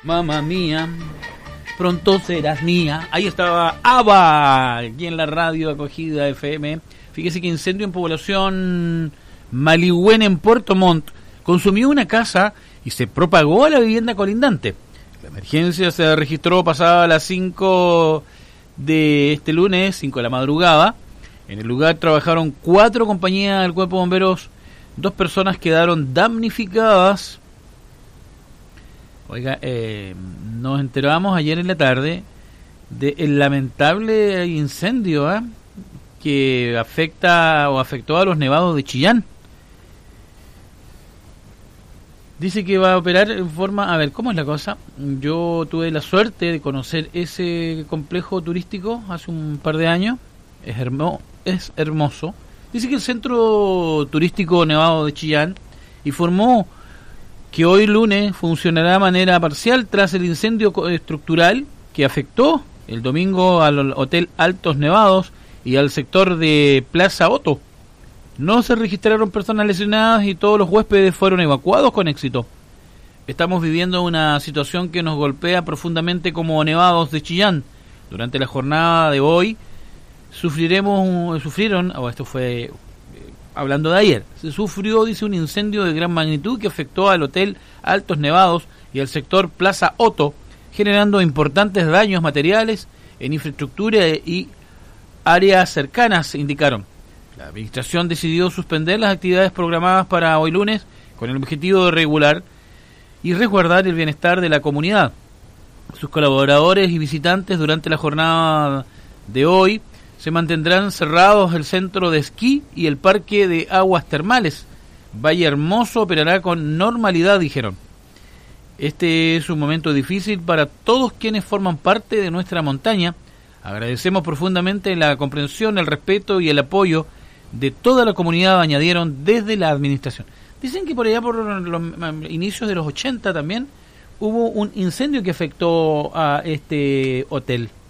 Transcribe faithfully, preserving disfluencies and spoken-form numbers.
Mamma mía, pronto serás mía. Ahí estaba ABBA, aquí en la radio acogida F M. Fíjese que incendio en población Maligüen en Puerto Montt consumió una casa y se propagó a la vivienda colindante. La emergencia se registró pasada las cinco de este lunes, cinco de la madrugada. En el lugar trabajaron cuatro compañías del Cuerpo de Bomberos. Dos personas quedaron damnificadas. Oiga, eh, nos enteramos ayer en la tarde del lamentable incendio ¿eh? que afecta o afectó a los nevados de Chillán. Dice que va a operar en forma... A ver, ¿cómo es la cosa? Yo tuve la suerte de conocer ese complejo turístico hace un par de años. Es, hermo, es hermoso. Dice que el Centro Turístico Nevado de Chillán informó que hoy lunes funcionará de manera parcial tras el incendio estructural que afectó el domingo al Hotel Altos Nevados y al sector de Plaza Otto. No se registraron personas lesionadas y todos los huéspedes fueron evacuados con éxito. Estamos viviendo una situación que nos golpea profundamente como nevados de Chillán. Durante la jornada de hoy sufriremos, sufrieron, o oh, esto fue eh, hablando de ayer, se sufrió, dice, un incendio de gran magnitud que afectó al Hotel Altos Nevados y al sector Plaza Otto, generando importantes daños materiales en infraestructura y áreas cercanas, indicaron. La administración decidió suspender las actividades programadas para hoy lunes con el objetivo de regular y resguardar el bienestar de la comunidad. Sus colaboradores y visitantes durante la jornada de hoy se mantendrán cerrados el centro de esquí y el parque de aguas termales. Valle Hermoso operará con normalidad, dijeron. Este es un momento difícil para todos quienes forman parte de nuestra montaña. Agradecemos profundamente la comprensión, el respeto y el apoyo de toda la comunidad, añadieron desde la administración. Dicen que por allá, por los inicios de los ochenta también, hubo un incendio que afectó a este hotel.